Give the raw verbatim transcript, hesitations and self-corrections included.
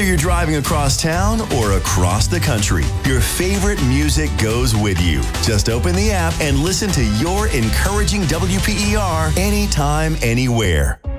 you're driving across town or across the country, your favorite music goes with you. Just open the app and listen to your encouraging W P E R anytime, anywhere.